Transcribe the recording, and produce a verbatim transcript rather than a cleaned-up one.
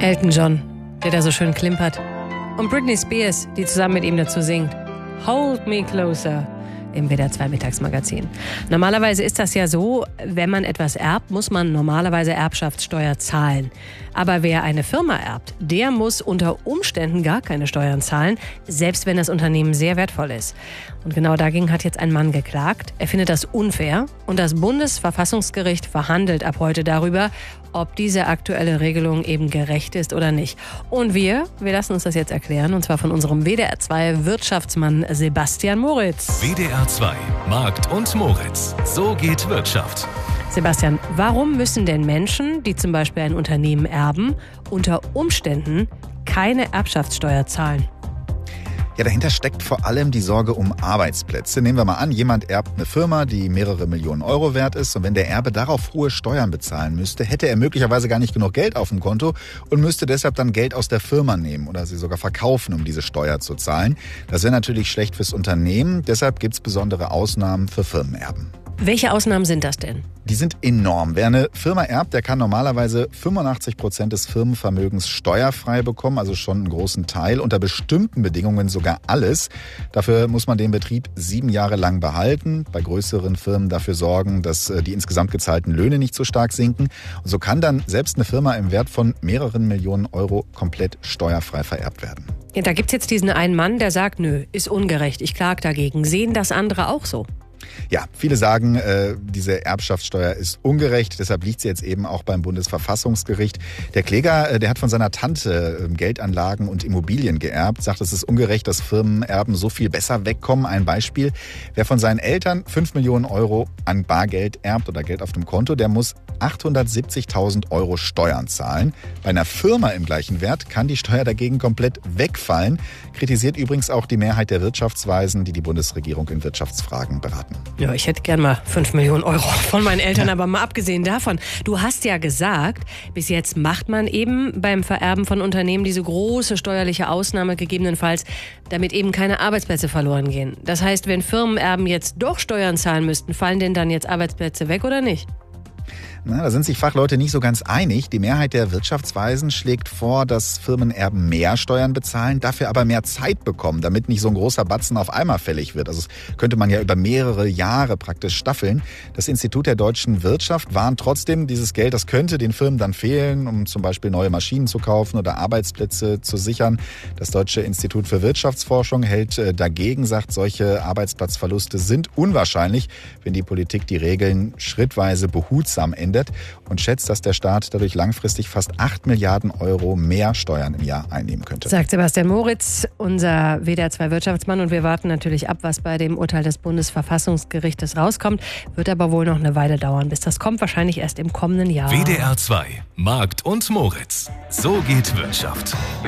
Elton John, der da so schön klimpert. Und Britney Spears, die zusammen mit ihm dazu singt. Hold me closer. Im W D R zwei Mittagsmagazin. Normalerweise ist das ja so, wenn man etwas erbt, muss man normalerweise Erbschaftssteuer zahlen. Aber wer eine Firma erbt, der muss unter Umständen gar keine Steuern zahlen, selbst wenn das Unternehmen sehr wertvoll ist. Und genau dagegen hat jetzt ein Mann geklagt. Er findet das unfair und das Bundesverfassungsgericht verhandelt ab heute darüber, ob diese aktuelle Regelung eben gerecht ist oder nicht. Und wir, wir lassen uns das jetzt erklären, und zwar von unserem W D R zwei Wirtschaftsmann Sebastian Moritz. W D R zwei Markt und Moritz. So geht Wirtschaft. Sebastian, warum müssen denn Menschen, die zum Beispiel ein Unternehmen erben, unter Umständen keine Erbschaftssteuer zahlen? Ja, dahinter steckt vor allem die Sorge um Arbeitsplätze. Nehmen wir mal an, jemand erbt eine Firma, die mehrere Millionen Euro wert ist. Und wenn der Erbe darauf hohe Steuern bezahlen müsste, hätte er möglicherweise gar nicht genug Geld auf dem Konto und müsste deshalb dann Geld aus der Firma nehmen oder sie sogar verkaufen, um diese Steuer zu zahlen. Das wäre natürlich schlecht fürs Unternehmen. Deshalb gibt es besondere Ausnahmen für Firmenerben. Welche Ausnahmen sind das denn? Die sind enorm. Wer eine Firma erbt, der kann normalerweise fünfundachtzig Prozent des Firmenvermögens steuerfrei bekommen, also schon einen großen Teil, unter bestimmten Bedingungen sogar alles. Dafür muss man den Betrieb sieben Jahre lang behalten, bei größeren Firmen dafür sorgen, dass die insgesamt gezahlten Löhne nicht so stark sinken. Und so kann dann selbst eine Firma im Wert von mehreren Millionen Euro komplett steuerfrei vererbt werden. Ja, da gibt's jetzt diesen einen Mann, der sagt, nö, ist ungerecht, ich klage dagegen. Sehen das andere auch so? Ja, viele sagen, äh, diese Erbschaftssteuer ist ungerecht. Deshalb liegt sie jetzt eben auch beim Bundesverfassungsgericht. Der Kläger, äh, der hat von seiner Tante äh, Geldanlagen und Immobilien geerbt, sagt, es ist ungerecht, dass Firmenerben so viel besser wegkommen. Ein Beispiel: Wer von seinen Eltern fünf Millionen Euro an Bargeld erbt oder Geld auf dem Konto, der muss achthundertsiebzigtausend Euro Steuern zahlen. Bei einer Firma im gleichen Wert kann die Steuer dagegen komplett wegfallen. Kritisiert übrigens auch die Mehrheit der Wirtschaftsweisen, die die Bundesregierung in Wirtschaftsfragen beraten. Ja, ich hätte gern mal fünf Millionen Euro von meinen Eltern, aber mal abgesehen davon. Du hast ja gesagt, bis jetzt macht man eben beim Vererben von Unternehmen diese große steuerliche Ausnahme gegebenenfalls, damit eben keine Arbeitsplätze verloren gehen. Das heißt, wenn Firmenerben jetzt doch Steuern zahlen müssten, fallen denn dann jetzt Arbeitsplätze weg oder nicht? Na, da sind sich Fachleute nicht so ganz einig. Die Mehrheit der Wirtschaftsweisen schlägt vor, dass Firmenerben mehr Steuern bezahlen, dafür aber mehr Zeit bekommen, damit nicht so ein großer Batzen auf einmal fällig wird. Also das könnte man ja über mehrere Jahre praktisch staffeln. Das Institut der deutschen Wirtschaft warnt trotzdem, dieses Geld, das könnte den Firmen dann fehlen, um zum Beispiel neue Maschinen zu kaufen oder Arbeitsplätze zu sichern. Das Deutsche Institut für Wirtschaftsforschung hält dagegen, sagt, solche Arbeitsplatzverluste sind unwahrscheinlich, wenn die Politik die Regeln schrittweise behutsam ändert. Und schätzt, dass der Staat dadurch langfristig fast acht Milliarden Euro mehr Steuern im Jahr einnehmen könnte. Sagt Sebastian Moritz, unser W D R zwei Wirtschaftsmann. Und wir warten natürlich ab, was bei dem Urteil des Bundesverfassungsgerichtes rauskommt. Wird aber wohl noch eine Weile dauern, bis das kommt. Wahrscheinlich erst im kommenden Jahr. W D R zwei Markt und Moritz. So geht Wirtschaft.